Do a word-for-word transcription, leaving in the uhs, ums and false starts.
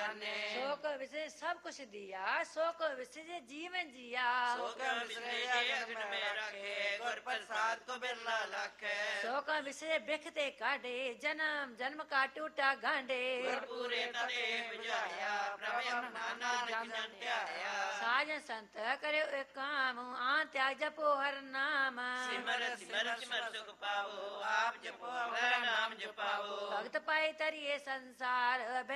ਜਾਣੇ। ਸੋ ਕੋ ਵਿਸਰੇ ਸਭ ਕੁਛ ਦਿਆ, ਸੋ ਕੋ ਵਿਸਰੇ ਜੀਵਨ ਜੀਆ। ਸੋ ਕੋ ਵਿਸਰੇ ਅਗਨ ਮੈਂ ਰੱਖੇ, ਗੁਰ ਪ੍ਰਸਾਦ ਕੋ ਬਿਰਲਾ ਲਖੇ। ਸੋ ਕੋ ਵਿਸਰੇ ਬਿਖ ਤੇ ਕਾਢੇ, ਜਨਮ ਜਨਮ ਕਾ ਟੂਟਾ ਗਾਂਡੇ। ਗੁਰ ਪੂਰੇ ਤਤੇ ਬੁਝਾਇਆ, ਪ੍ਰਭ ਨਾਨਕ ਜਨ ਧਿਆਇਆ। ਸਾਜਨ ਸੰਤ ਕਰਿਓ ਏਕ ਕਾਮ, ਆਨ ਤਿਆਗ ਜਪੋ ਹਰ ਨਾਮ। ਸਿਮਰ ਸਿਮਰ ਸਿਮਰ ਸੁਖ ਪਾਵੋ, ਆਪ ਜਪੋ ਹਰ ਨਾਮ ਜਪਾਵੋ। ਭਗਤ ਪਾਏ ਤਰੀਏ ਸੰਸਾਰ,